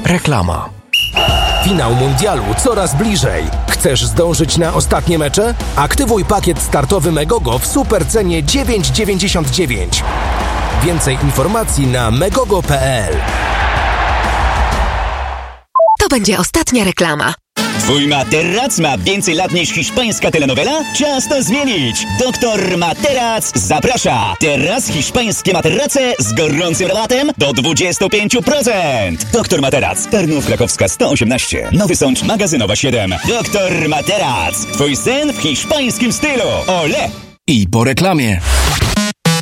Reklama. Finał mundialu coraz bliżej. Chcesz zdążyć na ostatnie mecze? Aktywuj pakiet startowy Megogo w supercenie 9,99. Więcej informacji na megogo.pl. To będzie ostatnia reklama. Twój materac ma więcej lat niż hiszpańska telenowela? Czas to zmienić! Doktor Materac zaprasza! Teraz hiszpańskie materace z gorącym rabatem do 25%! Doktor Materac, Tarnów Krakowska 118, Nowy Sącz Magazynowa 7. Doktor Materac, twój sen w hiszpańskim stylu! Ole! I po reklamie.